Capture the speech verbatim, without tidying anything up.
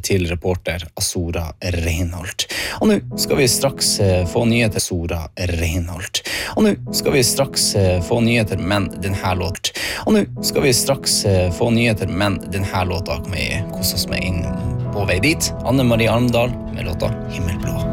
til reporter Azora Reinholdt. Og nå skal vi straks få nyheter Azora Reinholdt. Og nå skal vi straks få nyheter, men den her låt. Og nå skal vi straks få nyheter, men den her låta kan vi kose oss med inn på vei dit. Anne Marie Almdal med låta Himmelblå.